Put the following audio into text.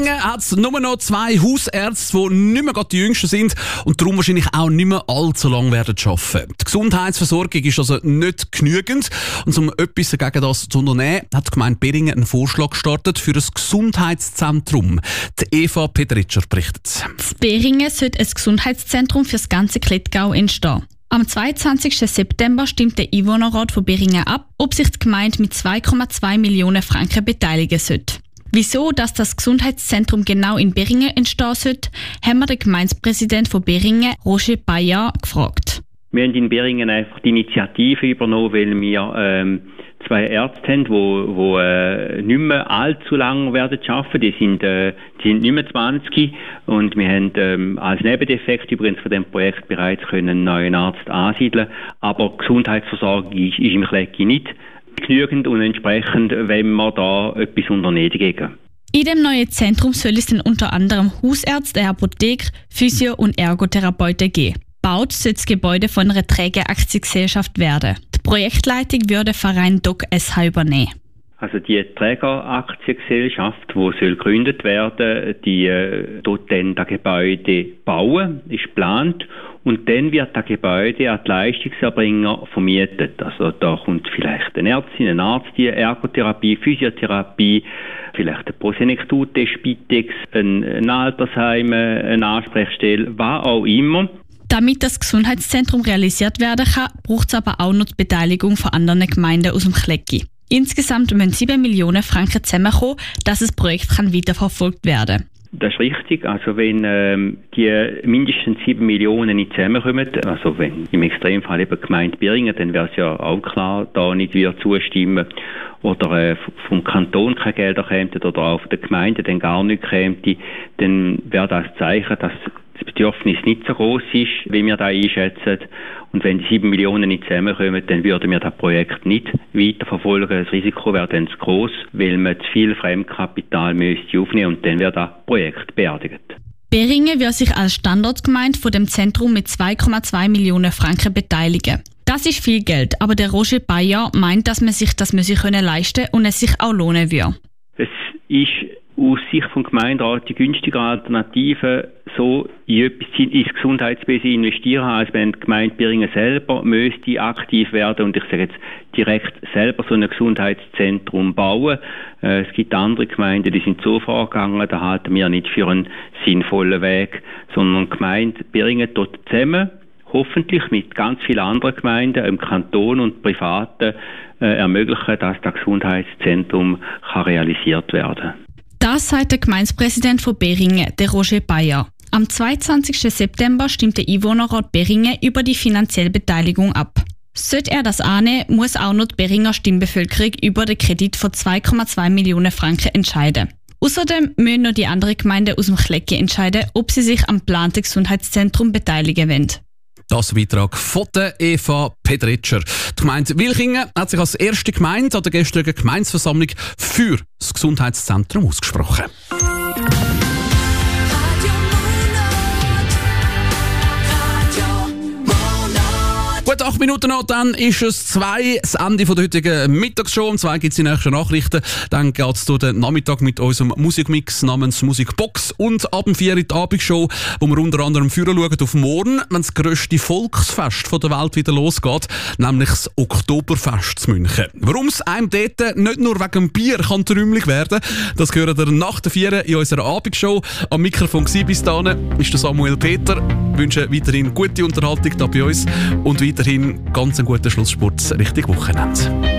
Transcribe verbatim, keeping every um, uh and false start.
Beringen hat es nur noch zwei Hausärzte, die nicht mehr gerade die Jüngsten sind und darum wahrscheinlich auch nicht mehr allzu lange werden arbeiten. Die Gesundheitsversorgung ist also nicht genügend. Und um etwas gegen das zu unternehmen, hat die Gemeinde Beringen einen Vorschlag gestartet für ein Gesundheitszentrum. Die Eva Pedritscher berichtet. In Beringen sollte ein Gesundheitszentrum für das ganze Klettgau entstehen. Am zweiundzwanzigsten September stimmt der Einwohnerrat von Beringen ab, ob sich die Gemeinde mit zwei Komma zwei Millionen Franken beteiligen sollte. Wieso, dass das Gesundheitszentrum genau in Beringen entstehen sollte, haben wir den Gemeindepräsidenten von Beringen, Roger Bayard, gefragt. Wir haben in Beringen einfach die Initiative übernommen, weil wir ähm, zwei Ärzte haben, die wo, äh, nicht mehr allzu lange werden arbeiten. Die sind, äh, die sind nicht mehr zwanzig und wir haben ähm, als Nebeneffekt übrigens von diesem Projekt bereits können einen neuen Arzt ansiedeln. Aber die Gesundheitsversorgung ist, ist im Klecki nicht genügend und entsprechend, wenn wir da etwas unternehmen dagegen. In dem neuen Zentrum soll es dann unter anderem Hausärzte, Apotheke, Physio- und Ergotherapeuten geben. Baut soll das Gebäude von einer Trägeraktiengesellschaft werden. Die Projektleitung würde der Verein Doc S H übernehmen. Also die Trägeraktiengesellschaft, die soll gegründet werden, die äh, dort dann das Gebäude bauen, ist geplant. Und dann wird das Gebäude an die Leistungserbringer vermietet. Also da kommt vielleicht eine Ärztin, ein Arzt, die Ergotherapie, Physiotherapie, vielleicht eine Prosenektute, Spitex, ein, ein Altersheim, eine Ansprechstelle, was auch immer. Damit das Gesundheitszentrum realisiert werden kann, braucht es aber auch noch die Beteiligung von anderen Gemeinden aus dem Klecki. Insgesamt müssen sieben Millionen Franken zusammenkommen, dass das Projekt kann weiterverfolgt werden kann. Das ist richtig. Also wenn ähm, die mindestens sieben Millionen nicht zusammenkommen, also wenn im Extremfall eben die Gemeinde Beringen, dann wäre es ja auch klar, da nicht wieder zustimmen oder äh, vom Kanton keine Gelder kämen oder auch von der Gemeinde dann gar nicht kämen, dann wäre das Zeichen, dass das Bedürfnis nicht so groß ist, wie wir da einschätzen. Und wenn die sieben Millionen nicht zusammenkommen, dann würden wir das Projekt nicht weiterverfolgen. Das Risiko wäre dann zu groß, weil man zu viel Fremdkapital müsste aufnehmen und dann wäre das Projekt beerdigt. Beringen wird sich als Standortgemeinde von dem Zentrum mit zwei Komma zwei Millionen Franken beteiligen. Das ist viel Geld, aber der Roger Bayard meint, dass man sich das leisten können und es sich auch lohnen würde. Es ist aus Sicht vom Gemeinderat die günstige Alternative, so in etwas ins Gesundheitswesen investieren, als wenn die Gemeinde Beringen selber müsste aktiv werden und ich sage jetzt direkt selber so ein Gesundheitszentrum bauen. Äh, es gibt andere Gemeinden, die sind so vorgegangen, da halten wir nicht für einen sinnvollen Weg, sondern die Gemeinde Beringen dort zusammen, hoffentlich mit ganz vielen anderen Gemeinden im Kanton und Privaten äh, ermöglichen, dass das Gesundheitszentrum kann realisiert werden kann. Das sagt der Gemeindepräsident von Beringen, der Roger Bayard. Am zweiundzwanzigsten September stimmt der Einwohnerrat Beringen über die finanzielle Beteiligung ab. Sollte er das annehmen, muss auch noch die Beringer Stimmbevölkerung über den Kredit von zwei Komma zwei Millionen Franken entscheiden. Außerdem müssen noch die anderen Gemeinden aus dem Klecki entscheiden, ob sie sich am geplanten Gesundheitszentrum beteiligen wollen. Das Beitrag von der Eva Pedritscher. Die Gemeinde Wilchingen hat sich als erste Gemeinde an der gestrigen Gemeindeversammlung für das Gesundheitszentrum ausgesprochen. Gut, acht Minuten noch, dann ist es zwei, das Ende der heutigen Mittagsshow. Um zwei gibt es die nächsten Nachrichten. Dann geht es durch den Nachmittag mit unserem Musikmix namens Musikbox und ab dem vier die Abendshow, wo wir unter anderem führen schauen auf morgen, wenn das grösste Volksfest der Welt wieder losgeht, nämlich das Oktoberfest zu München. Warum es einem dort nicht nur wegen dem Bier kann trümmelig werden, das gehört ihr nach der vier in unserer Abendshow. Am Mikrofon bis dahin ist der Samuel Peter. Ich wünsche weiterhin gute Unterhaltung hier bei uns und weiterhin ganz einen guten Schlussspurt Richtung Wochenende.